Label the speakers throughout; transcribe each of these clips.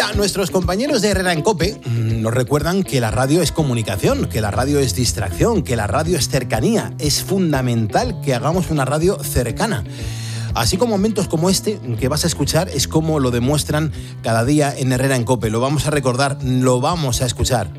Speaker 1: Nuestros compañeros de Herrera en COPE nos recuerdan que la radio es comunicación, que la radio es distracción, que la radio es cercanía. Es fundamental que hagamos una radio cercana. Así como momentos como este que vas a escuchar es como lo demuestran cada día en Herrera en COPE. Lo vamos a recordar, lo vamos a escuchar.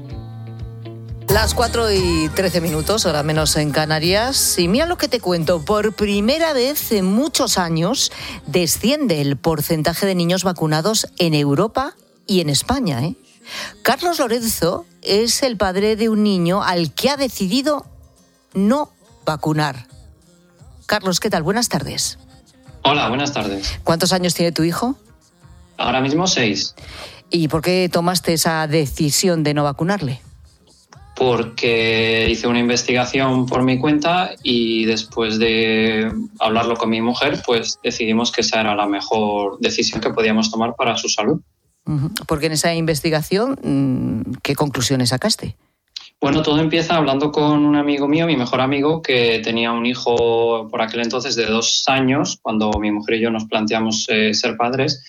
Speaker 2: Las 4:13, hora menos en Canarias. Y mira lo que te cuento. Por primera vez en muchos años desciende el porcentaje de niños vacunados en Europa y en España, ¿eh? Carlos Lorenzo es el padre de un niño al que ha decidido no vacunar. Carlos, ¿qué tal? Buenas tardes.
Speaker 3: Hola, buenas tardes.
Speaker 2: ¿Cuántos años tiene tu hijo?
Speaker 3: Ahora mismo 6.
Speaker 2: ¿Y por qué tomaste esa decisión de no vacunarle?
Speaker 3: Porque hice una investigación por mi cuenta y después de hablarlo con mi mujer, pues decidimos que esa era la mejor decisión que podíamos tomar para su salud.
Speaker 2: Porque en esa investigación, ¿qué conclusiones sacaste?
Speaker 3: Bueno, todo empieza hablando con un amigo mío, mi mejor amigo, que tenía un hijo por aquel entonces de 2 años, cuando mi mujer y yo nos planteamos ser padres.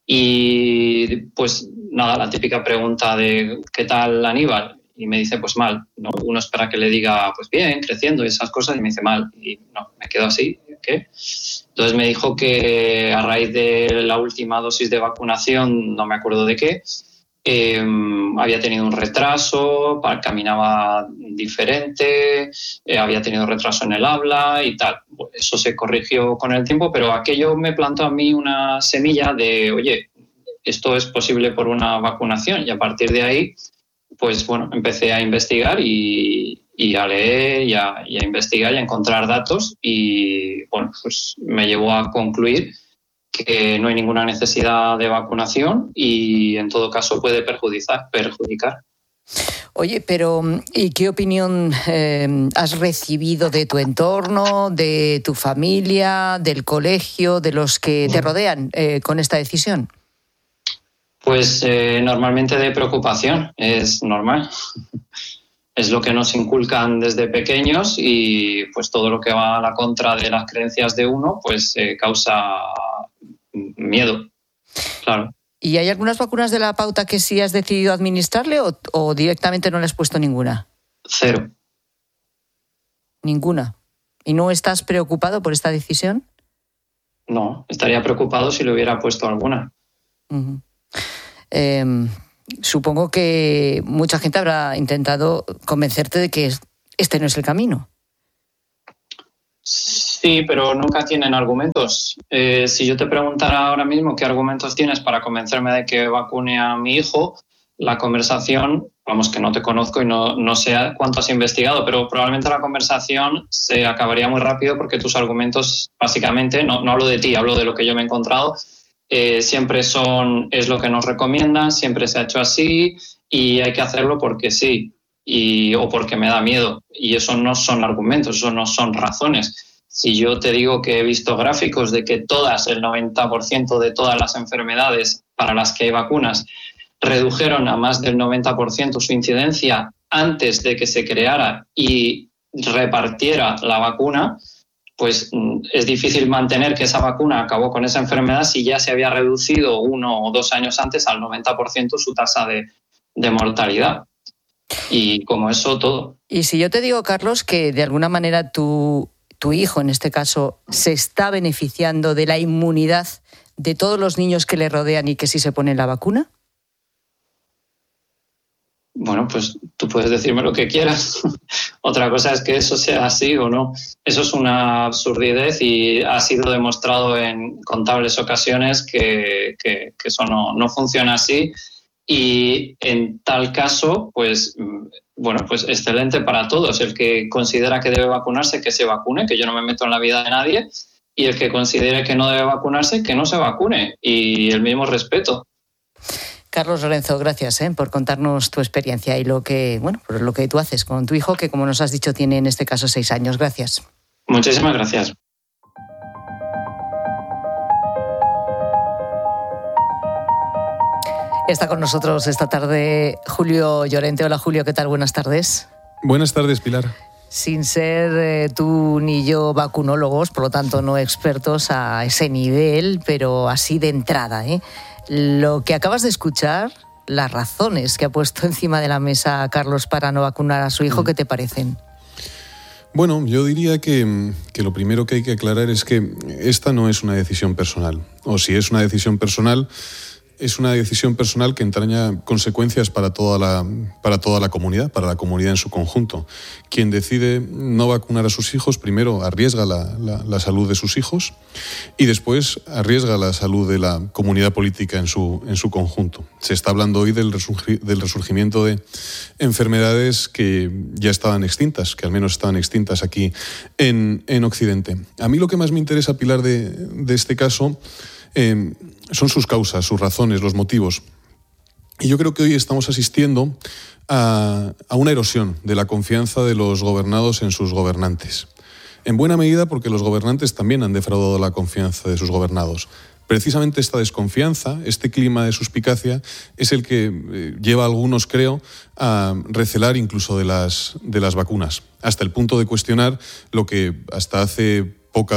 Speaker 3: Y pues nada, la típica pregunta de ¿qué tal Aníbal? Y me dice, pues mal. ¿No? Uno espera que le diga, pues bien, creciendo y esas cosas, y me dice mal. Y no, me quedo así. ¿Qué? Entonces me dijo que a raíz de la última dosis de vacunación, no me acuerdo de qué, había tenido un retraso, caminaba diferente, había tenido retraso en el habla y tal. Eso se corrigió con el tiempo, pero aquello me plantó a mí una semilla de, oye, esto es posible por una vacunación, y a partir de ahí, pues bueno, empecé a investigar y a leer y a investigar y a encontrar datos, y bueno, pues me llevó a concluir que no hay ninguna necesidad de vacunación y en todo caso puede perjudicar.
Speaker 2: Oye, pero ¿y qué opinión has recibido de tu entorno, de tu familia, del colegio, de los que te rodean con esta decisión?
Speaker 3: Pues normalmente de preocupación, es normal. Es lo que nos inculcan desde pequeños y pues todo lo que va a la contra de las creencias de uno pues causa miedo, claro.
Speaker 2: ¿Y hay algunas vacunas de la pauta que sí has decidido administrarle o directamente no le has puesto ninguna?
Speaker 3: 0.
Speaker 2: ¿Ninguna? ¿Y no estás preocupado por esta decisión?
Speaker 3: No, estaría preocupado si le hubiera puesto alguna.
Speaker 2: Uh-huh. Supongo que mucha gente habrá intentado convencerte de que este no es el camino.
Speaker 3: Sí, pero nunca tienen argumentos. Si yo te preguntara ahora mismo qué argumentos tienes para convencerme de que vacune a mi hijo, la conversación, vamos, que no te conozco y no sé cuánto has investigado, pero probablemente la conversación se acabaría muy rápido porque tus argumentos, básicamente, no hablo de ti, hablo de lo que yo me he encontrado, siempre es lo que nos recomiendan, siempre se ha hecho así y hay que hacerlo porque sí o porque me da miedo. Y eso no son argumentos, eso no son razones. Si yo te digo que he visto gráficos de que el 90% de todas las enfermedades para las que hay vacunas redujeron a más del 90% su incidencia antes de que se creara y repartiera la vacuna, pues es difícil mantener que esa vacuna acabó con esa enfermedad si ya se había reducido 1 o 2 años antes al 90% su tasa de mortalidad. Y como eso, todo.
Speaker 2: Y si yo te digo, Carlos, que de alguna manera tu hijo, en este caso, se está beneficiando de la inmunidad de todos los niños que le rodean y que sí se ponen la vacuna.
Speaker 3: Bueno, pues tú puedes decirme lo que quieras. Otra cosa es que eso sea así o no. Eso es una absurdez y ha sido demostrado en contables ocasiones que eso no funciona así. Y en tal caso, pues bueno, pues excelente para todos. El que considera que debe vacunarse, que se vacune, que yo no me meto en la vida de nadie. Y el que considere que no debe vacunarse, que no se vacune. Y el mismo respeto.
Speaker 2: Carlos Lorenzo, gracias por contarnos tu experiencia y lo que tú haces con tu hijo, que como nos has dicho tiene en este caso 6 años. Gracias.
Speaker 3: Muchísimas gracias.
Speaker 2: Está con nosotros esta tarde Julio Llorente. Hola Julio, ¿qué tal? Buenas tardes.
Speaker 4: Buenas tardes, Pilar.
Speaker 2: sin ser tú ni yo vacunólogos, por lo tanto no expertos a ese nivel, pero así de entrada, lo que acabas de escuchar, las razones que ha puesto encima de la mesa Carlos para no vacunar a su hijo, ¿qué te parecen?
Speaker 4: Bueno, yo diría que lo primero que hay que aclarar es que esta no es una decisión personal. O si es una decisión personal, es una decisión personal que entraña consecuencias para toda la comunidad, para la comunidad en su conjunto. Quien decide no vacunar a sus hijos, primero arriesga la salud de sus hijos y después arriesga la salud de la comunidad política en su conjunto. Se está hablando hoy del resurgimiento de enfermedades que ya estaban extintas, que al menos estaban extintas aquí en Occidente. A mí lo que más me interesa, Pilar, de este caso son sus causas, sus razones, los motivos. Y yo creo que hoy estamos asistiendo a una erosión de la confianza de los gobernados en sus gobernantes. En buena medida porque los gobernantes también han defraudado la confianza de sus gobernados. Precisamente esta desconfianza, este clima de suspicacia, es el que lleva a algunos, creo, a recelar incluso de las vacunas, hasta el punto de cuestionar lo que hasta hace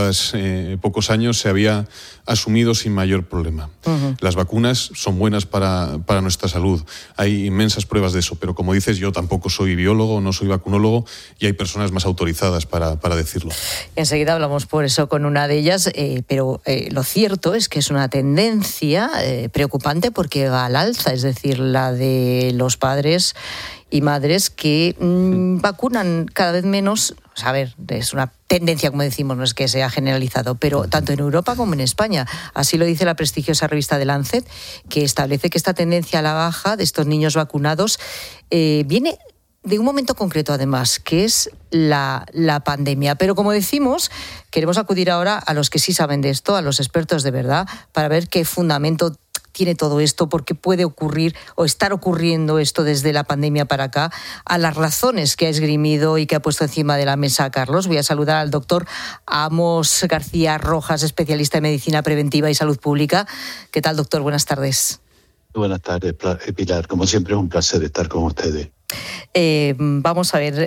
Speaker 4: pocos años se había asumido sin mayor problema. Uh-huh. Las vacunas son buenas para nuestra salud. Hay inmensas pruebas de eso, pero como dices, yo tampoco soy biólogo, no soy vacunólogo y hay personas más autorizadas para decirlo.
Speaker 2: Enseguida hablamos por eso con una de ellas, pero lo cierto es que es una tendencia preocupante porque va al alza, es decir, la de los padres y madres que vacunan cada vez menos. A ver, es una tendencia, como decimos, no es que sea generalizado, pero tanto en Europa como en España. Así lo dice la prestigiosa revista The Lancet, que establece que esta tendencia a la baja de estos niños vacunados viene de un momento concreto, además, que es la pandemia. Pero como decimos, queremos acudir ahora a los que sí saben de esto, a los expertos de verdad, para ver qué fundamento tiene todo esto, por qué puede ocurrir o estar ocurriendo esto desde la pandemia para acá, a las razones que ha esgrimido y que ha puesto encima de la mesa Carlos. Voy a saludar al doctor Amos García Rojas, especialista en medicina preventiva y salud pública. ¿Qué tal, doctor? Buenas tardes.
Speaker 5: Buenas tardes, Pilar. Como siempre es un placer estar con ustedes.
Speaker 2: Vamos a ver,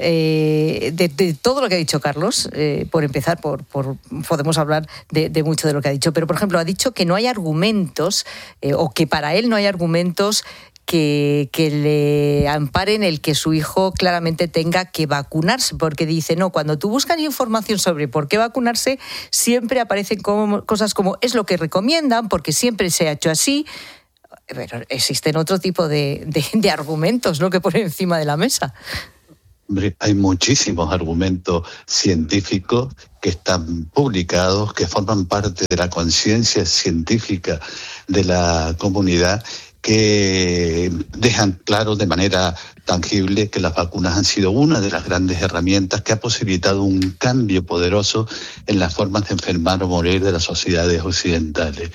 Speaker 2: de todo lo que ha dicho Carlos, por empezar, podemos hablar de mucho de lo que ha dicho, pero por ejemplo ha dicho que no hay argumentos, o que para él no hay argumentos que le amparen el que su hijo claramente tenga que vacunarse, porque dice, no, cuando tú buscas información sobre por qué vacunarse, siempre aparecen cosas como es lo que recomiendan, porque siempre se ha hecho así. Pero existen otro tipo de argumentos, ¿no?, que ponen encima de la mesa.
Speaker 5: Hombre, hay muchísimos argumentos científicos que están publicados, que forman parte de la conciencia científica de la comunidad, que dejan claro de manera tangible que las vacunas han sido una de las grandes herramientas que ha posibilitado un cambio poderoso en las formas de enfermar o morir de las sociedades occidentales.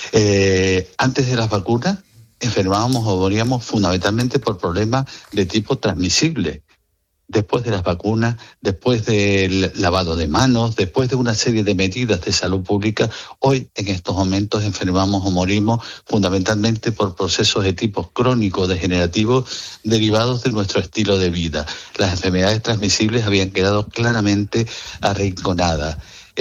Speaker 5: Antes de las vacunas, enfermábamos o moríamos fundamentalmente por problemas de tipo transmisible. Después de las vacunas, después del lavado de manos, después de una serie de medidas de salud pública, hoy en estos momentos enfermamos o morimos fundamentalmente por procesos de tipo crónico degenerativo derivados de nuestro estilo de vida. Las enfermedades transmisibles habían quedado claramente arrinconadas.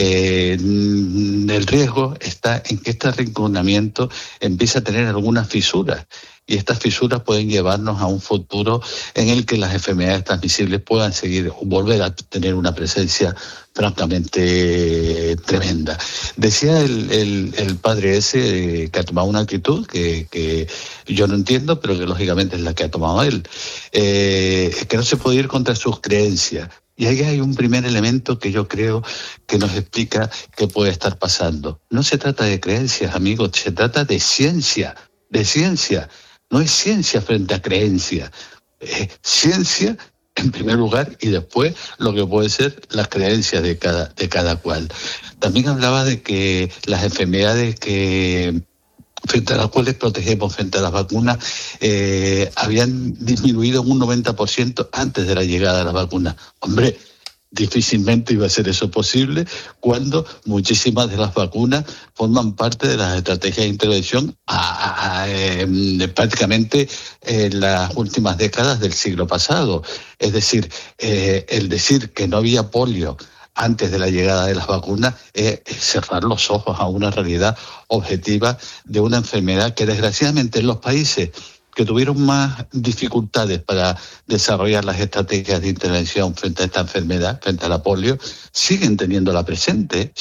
Speaker 5: El riesgo está en que este arrinconamiento empiece a tener algunas fisuras. Y estas fisuras pueden llevarnos a un futuro en el que las enfermedades transmisibles puedan volver a tener una presencia francamente tremenda. Decía el padre ese que ha tomado una actitud que yo no entiendo, pero que lógicamente es la que ha tomado él, que no se puede ir contra sus creencias. Y ahí hay un primer elemento que yo creo que nos explica qué puede estar pasando. No se trata de creencias, amigos, se trata de ciencia, No es ciencia frente a creencia. Es ciencia en primer lugar y después lo que puede ser las creencias de cada cual. También hablaba de que las enfermedades frente a las cuales protegemos frente a las vacunas habían disminuido en un 90% antes de la llegada de las vacunas. Hombre, Difícilmente iba a ser eso posible cuando muchísimas de las vacunas forman parte de las estrategias de intervención prácticamente en las últimas décadas del siglo pasado. Es decir, el decir que no había polio antes de la llegada de las vacunas es cerrar los ojos a una realidad objetiva de una enfermedad que desgraciadamente en los países que tuvieron más dificultades para desarrollar las estrategias de intervención frente a esta enfermedad, frente a la polio, siguen teniéndola presente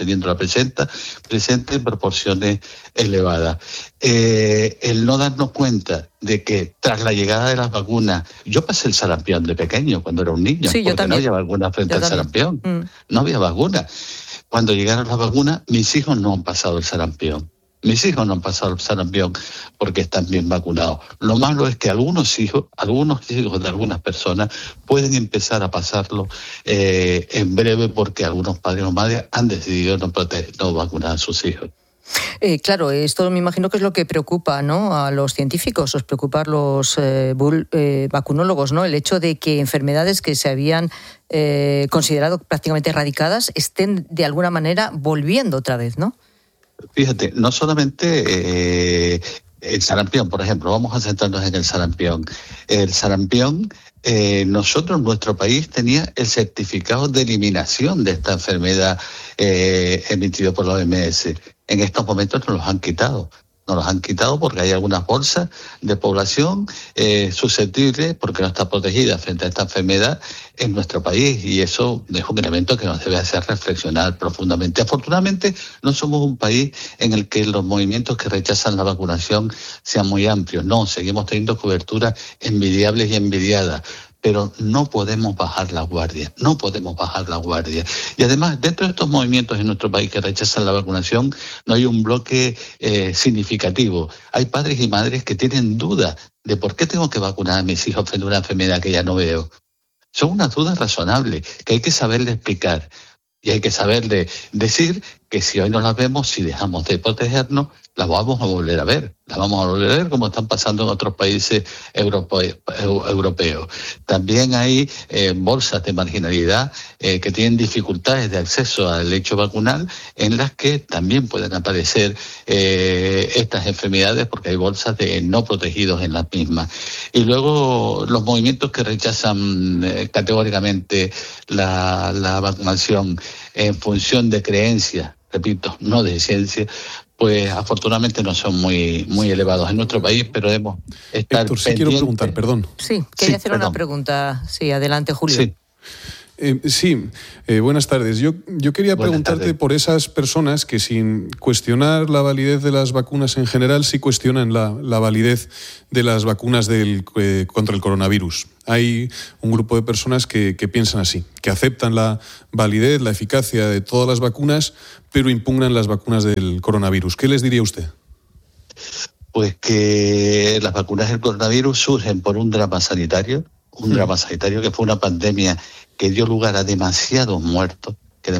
Speaker 5: en proporciones elevadas. El no darnos cuenta de que tras la llegada de las vacunas, yo pasé el sarampión de pequeño cuando era un niño,
Speaker 2: sí,
Speaker 5: porque no había vacuna frente al sarampión, no había vacuna. Cuando llegaron las vacunas, mis hijos no han pasado el sarampión. Mis hijos no han pasado el sarampión porque están bien vacunados. Lo malo es que algunos hijos de algunas personas pueden empezar a pasarlo en breve porque algunos padres o madres han decidido no vacunar a sus hijos.
Speaker 2: Claro, esto me imagino que es lo que preocupa, ¿no?, a los científicos, os preocupa a los vacunólogos, ¿no?, el hecho de que enfermedades que se habían considerado prácticamente erradicadas estén de alguna manera volviendo otra vez, ¿no?
Speaker 5: Fíjate, no solamente el sarampión, por ejemplo, vamos a centrarnos en el sarampión. El sarampión, nosotros, nuestro país tenía el certificado de eliminación de esta enfermedad emitido por la OMS. En estos momentos nos los han quitado. Nos los han quitado porque hay algunas bolsas de población susceptible, porque no está protegida frente a esta enfermedad en nuestro país, y eso es un elemento que nos debe hacer reflexionar profundamente. Afortunadamente no somos un país en el que los movimientos que rechazan la vacunación sean muy amplios. No, seguimos teniendo coberturas envidiables y envidiadas. Pero no podemos bajar la guardia. Y además, dentro de estos movimientos en nuestro país que rechazan la vacunación, no hay un bloque significativo. Hay padres y madres que tienen dudas de por qué tengo que vacunar a mis hijos frente a una enfermedad que ya no veo. Son unas dudas razonables que hay que saberle explicar. Y hay que saberle decir que si hoy no las vemos, si dejamos de protegernos, las vamos a volver a ver. Las vamos a volver a ver como están pasando en otros países europeos. También hay bolsas de marginalidad que tienen dificultades de acceso al lecho vacunal, en las que también pueden aparecer estas enfermedades porque hay bolsas de no protegidos en las mismas. Y luego los movimientos que rechazan categóricamente la vacunación en función de creencias, repito, no de ciencia, pues afortunadamente no son muy elevados en nuestro país, pero debemos estar
Speaker 4: Héctor, sí quiero preguntar, perdón.
Speaker 2: Sí, quería hacer una pregunta. Sí, adelante, Julio.
Speaker 4: Sí. Buenas tardes. Yo quería preguntarte por esas personas que, sin cuestionar la validez de las vacunas en general, sí cuestionan la validez de las vacunas contra el coronavirus. Hay un grupo de personas que piensan así, que aceptan la validez, la eficacia de todas las vacunas, pero impugnan las vacunas del coronavirus. ¿Qué les diría usted?
Speaker 5: Pues que las vacunas del coronavirus surgen por un drama sanitario que fue una pandemia que dio lugar a demasiados muertos,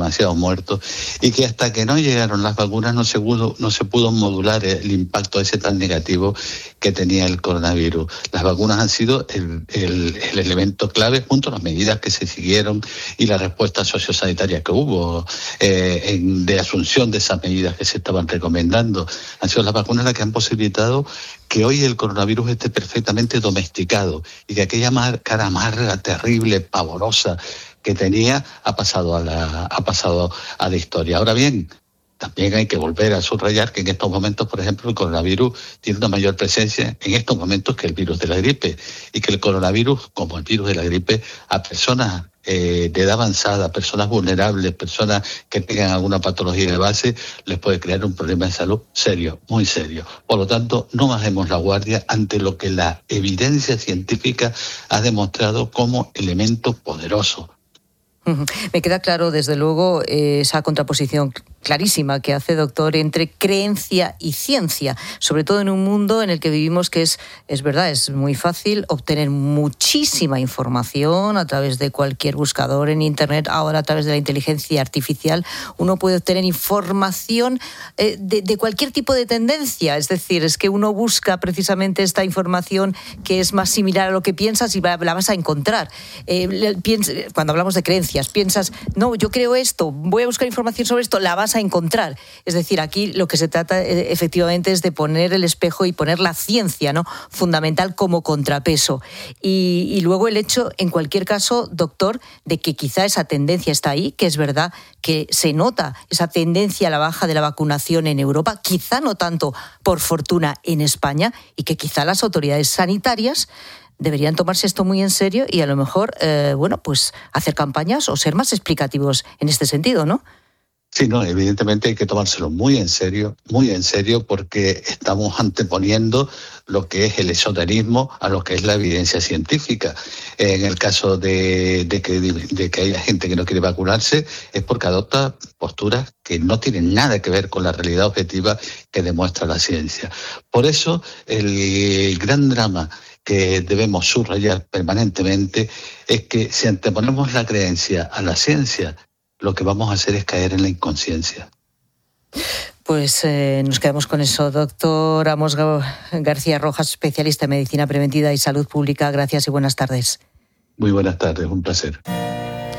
Speaker 5: y que hasta que no llegaron las vacunas no se pudo modular el impacto ese tan negativo que tenía el coronavirus. Las vacunas han sido el elemento clave, junto a las medidas que se siguieron y la respuesta sociosanitaria que hubo de asunción de esas medidas que se estaban recomendando. Han sido las vacunas las que han posibilitado que hoy el coronavirus esté perfectamente domesticado y que aquella cara amarga, terrible, pavorosa que tenía ha pasado a la historia. Ahora bien, también hay que volver a subrayar que en estos momentos, por ejemplo, el coronavirus tiene una mayor presencia en estos momentos que el virus de la gripe, y que el coronavirus, como el virus de la gripe, a personas de edad avanzada, personas vulnerables, personas que tengan alguna patología de base, les puede crear un problema de salud serio, muy serio. Por lo tanto, no bajemos la guardia ante lo que la evidencia científica ha demostrado como elemento poderoso.
Speaker 2: Me queda claro, desde luego, esa contraposición clarísima que hace, doctor, entre creencia y ciencia, sobre todo en un mundo en el que vivimos que es verdad, es muy fácil obtener muchísima información a través de cualquier buscador en Internet, ahora a través de la inteligencia artificial, uno puede obtener información de cualquier tipo de tendencia, es decir, es que uno busca precisamente esta información que es más similar a lo que piensas y la vas a encontrar. Cuando hablamos de creencias, piensas, no, yo creo esto, voy a buscar información sobre esto, la vas a encontrar. Es decir, aquí lo que se trata efectivamente es de poner el espejo y poner la ciencia, ¿no?, fundamental como contrapeso. Y luego el hecho, en cualquier caso, doctor, de que quizá esa tendencia está ahí, que es verdad que se nota esa tendencia a la baja de la vacunación en Europa, quizá no tanto, por fortuna, en España, y que quizá las autoridades sanitarias deberían tomarse esto muy en serio y a lo mejor, pues hacer campañas o ser más explicativos en este sentido, ¿no?
Speaker 5: Sí, no, evidentemente hay que tomárselo muy en serio, porque estamos anteponiendo lo que es el esoterismo a lo que es la evidencia científica. En el caso de que haya gente que no quiere vacunarse, es porque adopta posturas que no tienen nada que ver con la realidad objetiva que demuestra la ciencia. Por eso, el gran drama que debemos subrayar permanentemente es que si anteponemos la creencia a la ciencia, lo que vamos a hacer es caer en la inconsciencia.
Speaker 2: Pues nos quedamos con eso. Doctor Amos García Rojas, especialista en medicina preventiva y salud pública. Gracias y buenas tardes.
Speaker 5: Muy buenas tardes, un placer.